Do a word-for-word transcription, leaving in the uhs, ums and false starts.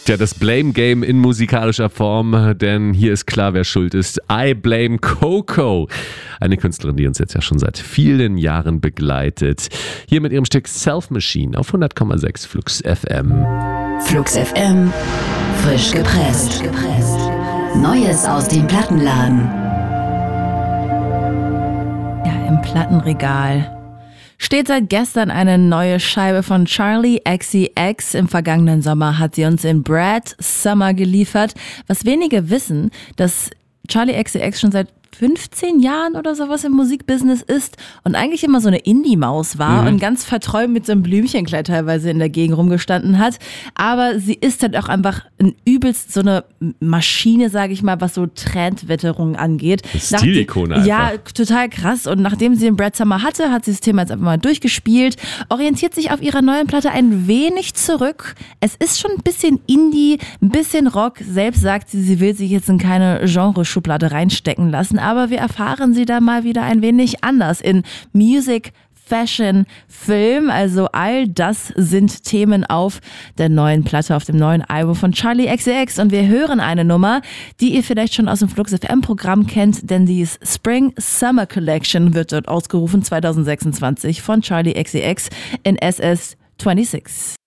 Tja, das Blame Game in musikalischer Form, denn hier ist klar, wer schuld ist. I Blame Coco. Eine Künstlerin, die uns jetzt ja schon seit vielen Jahren begleitet. Hier mit ihrem Stück Self Machine auf hundert Komma sechs Flux F M. Flux F M, frisch gepresst. Neues aus dem Plattenladen. Ja, im Plattenregal steht seit gestern eine neue Scheibe von Charli X C X. Im vergangenen Sommer hat sie uns in Brad Summer geliefert. Was wenige wissen, dass Charli X C X schon seit fünfzehn Jahren oder sowas im Musikbusiness ist und eigentlich immer so eine Indie-Maus war mhm. und ganz verträumt mit so einem Blümchenkleid teilweise in der Gegend rumgestanden hat. Aber sie ist halt auch einfach ein übelst so eine Maschine, sage ich mal, was so Trendwetterungen angeht. Stilikone einfach. Ja, total krass. Und nachdem sie den Brad Summer hatte, hat sie das Thema jetzt einfach mal durchgespielt, orientiert sich auf ihrer neuen Platte ein wenig zurück. Es ist schon ein bisschen Indie, ein bisschen Rock. Selbst sagt sie, sie will sich jetzt in keine Genreschublade reinstecken lassen. Aber wir erfahren sie da mal wieder ein wenig anders in Music, Fashion, Film. Also all das sind Themen auf der neuen Platte, auf dem neuen Album von Charli X C X. Und wir hören eine Nummer, die ihr vielleicht schon aus dem Flux F M-Programm kennt, denn die Spring Summer Collection wird dort ausgerufen zwanzig sechsundzwanzig von Charli X C X in S S sechsundzwanzig.